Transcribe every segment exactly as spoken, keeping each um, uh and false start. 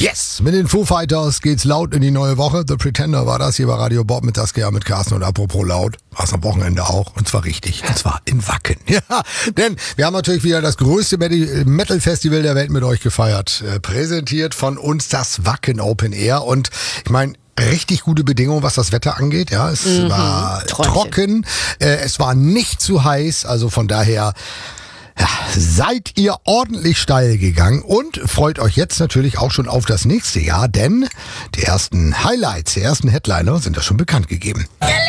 Yes, mit den Foo Fighters geht's laut in die neue Woche. The Pretender war das hier bei Radio Bob mit Saskia, mit Carsten und apropos laut. War es am Wochenende auch. Und zwar richtig. Und zwar in Wacken. Ja, denn wir haben natürlich wieder das größte Metal-Festival der Welt mit euch gefeiert. Äh, präsentiert von uns das Wacken Open Air. Und ich meine, richtig gute Bedingungen, was das Wetter angeht. Ja, es mhm, war Träumchen. trocken. Äh, es war nicht zu heiß. Also von daher... Ja, seid ihr ordentlich steil gegangen und freut euch jetzt natürlich auch schon auf das nächste Jahr, denn die ersten Highlights, die ersten Headliner sind ja schon bekannt gegeben.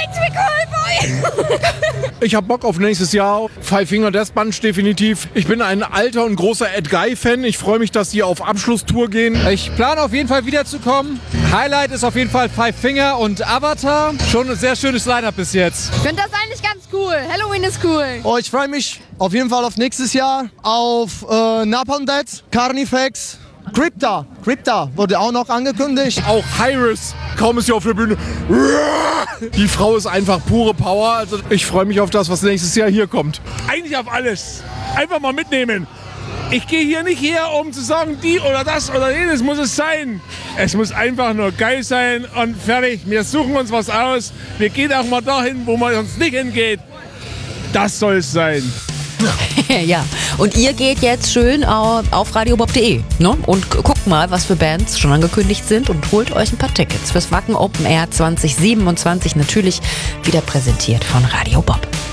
Ich hab Bock auf nächstes Jahr. Five Finger Death Punch definitiv. Ich bin ein alter und großer Ed Guy-Fan. Ich freue mich, dass die auf Abschlusstour gehen. Ich plane auf jeden Fall wiederzukommen. Highlight ist auf jeden Fall Five Finger und Avatar. Schon ein sehr schönes Line-Up bis jetzt. Ich finde das eigentlich ganz cool. Halloween ist cool. Oh, ich freue mich auf jeden Fall auf nächstes Jahr. Auf äh, Napalm Death, Carnifex, Crypta. Crypta wurde auch noch angekündigt. Auch Hyris, kaum ist sie auf der Bühne. Die Frau ist einfach pure Power. Also ich freue mich auf das, was nächstes Jahr hier kommt. Eigentlich auf alles. Einfach mal mitnehmen. Ich gehe hier nicht her, um zu sagen, die oder das oder jenes muss es sein. Es muss einfach nur geil sein und fertig. Wir suchen uns was aus. Wir gehen auch mal dahin, wo man uns nicht hingeht. Das soll es sein. Ja, und ihr geht jetzt schön auf radiobob punkt de, ne? Und guckt mal, was für Bands schon angekündigt sind und holt euch ein paar Tickets fürs Wacken Open Air zwanzig siebenundzwanzig, natürlich wieder präsentiert von Radio Bob.